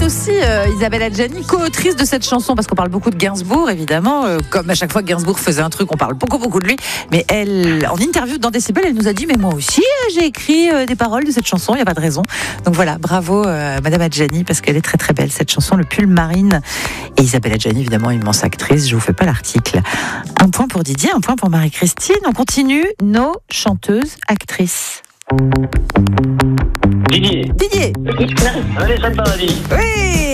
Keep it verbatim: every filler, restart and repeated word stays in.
est aussi euh, Isabelle Adjani, co-autrice de cette chanson, parce qu'on parle beaucoup de Gainsbourg, évidemment. Euh, comme à chaque fois que Gainsbourg faisait un truc, on parle beaucoup, beaucoup de lui. Mais elle, en interview dans Décibel, elle nous a dit, mais moi aussi, euh, j'ai écrit euh, des paroles de cette chanson, il n'y a pas de raison. Donc voilà, bravo euh, Madame Adjani, parce qu'elle est très très belle, cette chanson, Le Pull Marine. Et Isabelle Adjani, évidemment, immense actrice, je vous fais pas l'article. Un point pour Didier, un point pour Marie-Christine. On continue nos chanteuses actrices. Didier. Didier. Allez, ça paradis. Oui.